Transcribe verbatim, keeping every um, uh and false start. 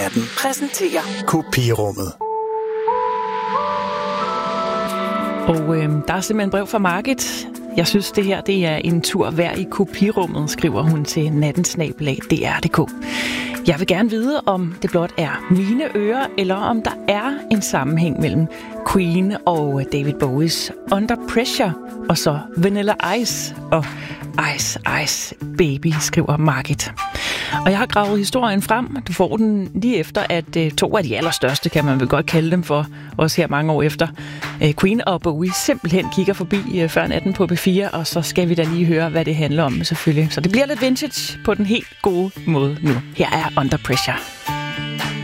atten præsenterer Kopirummet. Og øh, der er simpelthen brev fra Margit. Jeg synes, det her det er en tur værd i kopirummet, skriver hun til nattensnabelag punktum d r punktum d k. Jeg vil gerne vide, om det blot er mine ører, eller om der er en sammenhæng mellem Queen og David Bowies Under Pressure, og så Vanilla Ice og Ice Ice Baby, skriver Margit. Og jeg har gravet historien frem. Du får den lige efter, at uh, to af de allerstørste, kan man vel godt kalde dem for, også her mange år efter, uh, Queen og Bowie simpelthen kigger forbi uh, før natten på P fire, og så skal vi da lige høre, hvad det handler om selvfølgelig. Så det bliver lidt vintage på den helt gode måde nu. Her er Under Pressure.